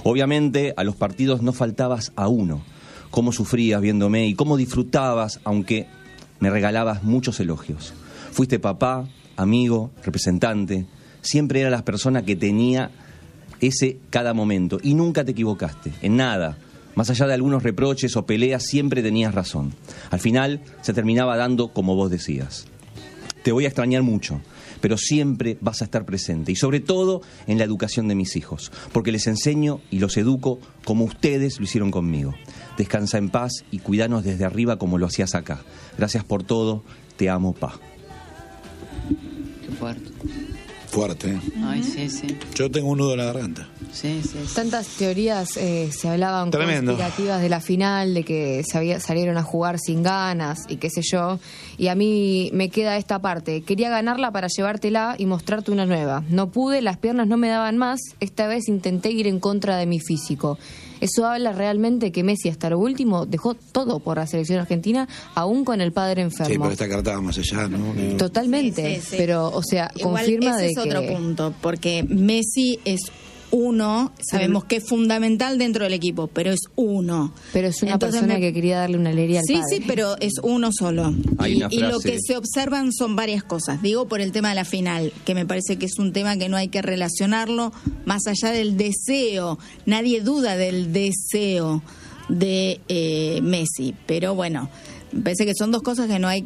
Obviamente, a los partidos no faltabas a uno. Cómo sufrías viéndome y cómo disfrutabas, aunque me regalabas muchos elogios. Fuiste papá, amigo, representante. Siempre eras la persona que tenía ese cada momento. Y nunca te equivocaste, en nada. Más allá de algunos reproches o peleas, siempre tenías razón. Al final, se terminaba dando como vos decías. Te voy a extrañar mucho, pero siempre vas a estar presente. Y sobre todo en la educación de mis hijos. Porque les enseño y los educo como ustedes lo hicieron conmigo. Descansa en paz y cuidanos desde arriba como lo hacías acá. Gracias por todo. Te amo, Pa. Qué fuerte. Fuerte, ¿eh? Ay, sí, sí. Yo tengo un nudo en la garganta. Sí, sí, sí. Tantas teorías se hablaban conspirativas de la final, de que salieron a jugar sin ganas y qué sé yo. Y a mí me queda esta parte. Quería ganarla para llevártela y mostrarte una nueva. No pude, las piernas no me daban más. Esta vez intenté ir en contra de mi físico. Eso habla realmente que Messi hasta lo último dejó todo por la selección argentina, aún con el padre enfermo. Sí, pero esta carta va más allá, ¿no? Totalmente, Sí. Pero, o sea, Igual confirma ese de es que... otro punto, porque Messi es uno, sabemos que es fundamental dentro del equipo, pero es uno. Pero es una Entonces persona que quería darle una alegría al padre. Sí, pero es uno solo. Hay una Y lo frase- que se observan son varias cosas. Digo por el tema de la final, que me parece que es un tema que no hay que relacionarlo más allá del deseo. Nadie duda del deseo de Messi, pero bueno, me parece que son dos cosas que no hay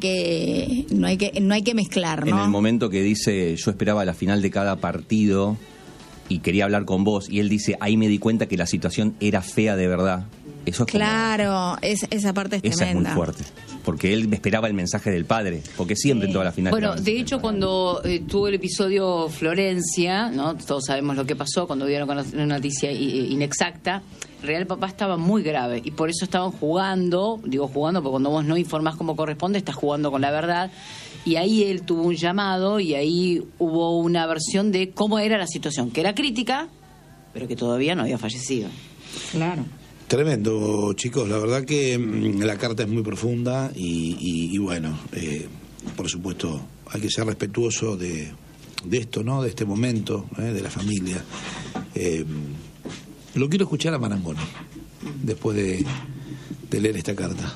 que mezclar, ¿no? En el momento que dice, yo esperaba la final de cada partido y quería hablar con vos, y él dice, ahí me di cuenta que la situación era fea de verdad. Eso es Claro, esa parte es esa tremenda. es muy fuerte, porque él esperaba el mensaje del padre, porque siempre en toda la final... Bueno, de hecho, cuando tuvo el episodio Florencia, ¿no? Todos sabemos lo que pasó, cuando dieron con una noticia inexacta, en realidad el papá estaba muy grave y por eso estaban jugando, digo jugando porque cuando vos no informás como corresponde, estás jugando con la verdad, y ahí él tuvo un llamado y ahí hubo una versión de cómo era la situación, que era crítica, pero que todavía no había fallecido. Claro. Tremendo, chicos. La verdad que la carta es muy profunda y bueno, por supuesto, hay que ser respetuoso de esto, ¿no? De este momento, de la familia. Lo quiero escuchar a Marangoni después de leer esta carta.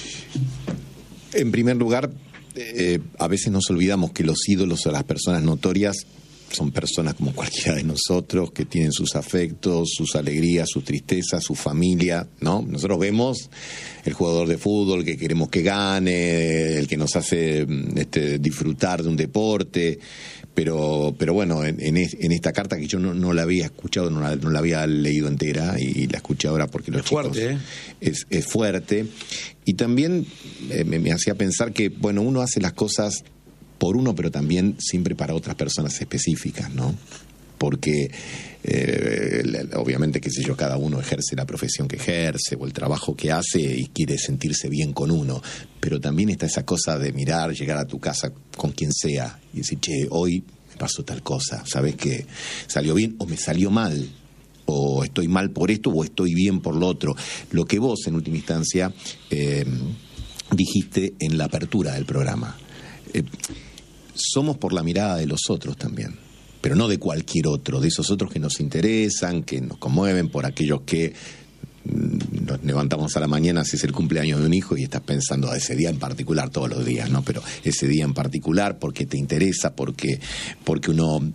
En primer lugar, a veces nos olvidamos que los ídolos o las personas notorias son personas como cualquiera de nosotros, que tienen sus afectos, sus alegrías, sus tristezas, su familia, ¿no? Nosotros vemos el jugador de fútbol que queremos que gane, el que nos hace disfrutar de un deporte, pero bueno, en esta carta que yo no la había escuchado, no la había leído entera, y la escuché ahora porque los chicos... Fuerte, ¿eh? Es fuerte. Y también me hacía pensar que, bueno, uno hace las cosas por uno, pero también siempre para otras personas específicas, ¿no? Porque obviamente, qué sé yo, cada uno ejerce la profesión que ejerce o el trabajo que hace y quiere sentirse bien con uno, pero también está esa cosa de mirar, llegar a tu casa con quien sea y decir, che, hoy me pasó tal cosa, ¿sabes qué? Salió bien o me salió mal, o estoy mal por esto o estoy bien por lo otro. Lo que vos, en última instancia, dijiste en la apertura del programa. Somos por la mirada de los otros también, pero no de cualquier otro, de esos otros que nos interesan, que nos conmueven, por aquellos que nos levantamos a la mañana, si es el cumpleaños de un hijo y estás pensando a ese día en particular, todos los días, ¿no? Pero ese día en particular porque te interesa, porque uno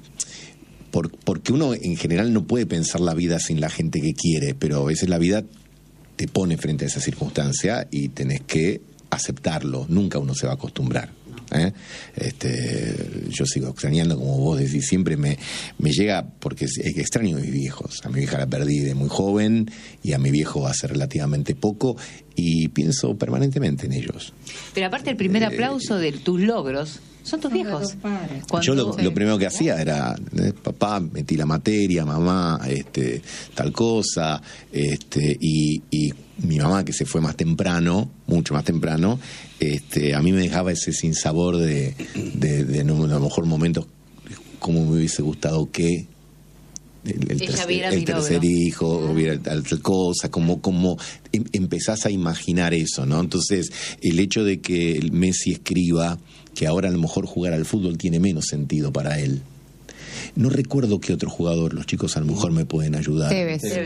en general no puede pensar la vida sin la gente que quiere, pero a veces la vida te pone frente a esa circunstancia y tenés que aceptarlo, nunca uno se va a acostumbrar. Yo sigo extrañando, como vos decís, siempre me llega, porque extraño a mis viejos. A mi vieja la perdí de muy joven y a mi viejo hace relativamente poco, y pienso permanentemente en ellos. Pero aparte, el primer aplauso de tus logros son tus viejos. Yo lo primero que hacía era, papá, metí la materia, mamá, tal cosa, y mi mamá, que se fue más temprano, mucho más temprano, a mí me dejaba ese sinsabor de a lo mejor momentos como me hubiese gustado que el tercer hijo hubiera tal cosa, como empezás a imaginar eso, ¿no? Entonces, el hecho de que el Messi escriba que ahora a lo mejor jugar al fútbol tiene menos sentido para él. No recuerdo qué otro jugador, los chicos a lo mejor me pueden ayudar. Tevez.